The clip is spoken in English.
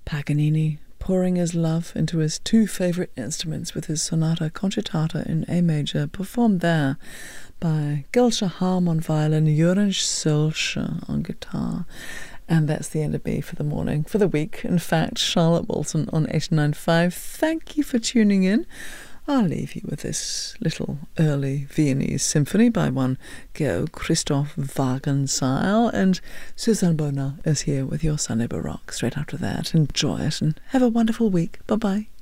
Paganini pouring his love into his two favorite instruments with his Sonata Concitata in A major, performed there by Gilsha Harm on violin, Jurij Sulsche on guitar. And that's the end of me for the morning, for the week. In fact, Charlotte Wilson on 89.5. Thank you for tuning in. I'll leave you with this little early Viennese symphony by one Georg Christoph Wagenseil, and Susanne Bonner is here with your Sunday Baroque straight after that. Enjoy it and have a wonderful week. Bye-bye.